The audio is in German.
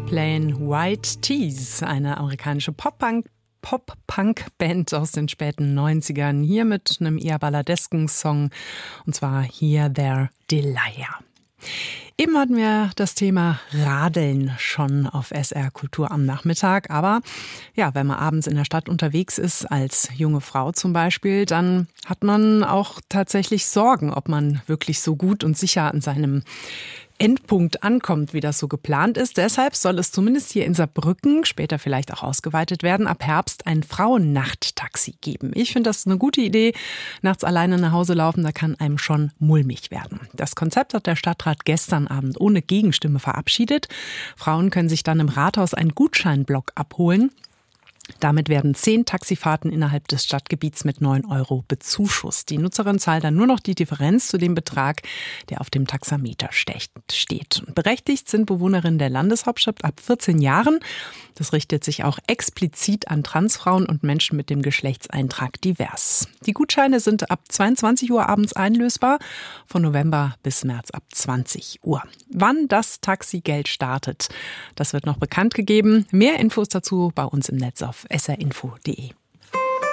Plain White Tees, eine amerikanische Pop-Punk-Band aus den späten 90ern, hier mit einem eher balladesken Song, und zwar Here, There, Delia. Eben hatten wir das Thema Radeln schon auf SR Kultur am Nachmittag, aber ja, wenn man abends in der Stadt unterwegs ist, als junge Frau zum Beispiel, dann hat man auch tatsächlich Sorgen, ob man wirklich so gut und sicher an seinem Endpunkt ankommt, wie das so geplant ist. Deshalb soll es zumindest hier in Saarbrücken, später vielleicht auch ausgeweitet werden, ab Herbst ein Frauennachttaxi geben. Ich finde das eine gute Idee. Nachts alleine nach Hause laufen, da kann einem schon mulmig werden. Das Konzept hat der Stadtrat gestern Abend ohne Gegenstimme verabschiedet. Frauen können sich dann im Rathaus einen Gutscheinblock abholen. Damit werden 10 Taxifahrten innerhalb des Stadtgebiets mit 9 € bezuschusst. Die Nutzerin zahlt dann nur noch die Differenz zu dem Betrag, der auf dem Taxameter steht. Berechtigt sind Bewohnerinnen der Landeshauptstadt ab 14 Jahren. Das richtet sich auch explizit an Transfrauen und Menschen mit dem Geschlechtseintrag divers. Die Gutscheine sind ab 22 Uhr abends einlösbar, von November bis März ab 20 Uhr. Wann das Taxigeld startet, das wird noch bekannt gegeben. Mehr Infos dazu bei uns im Netz auf srinfo.de.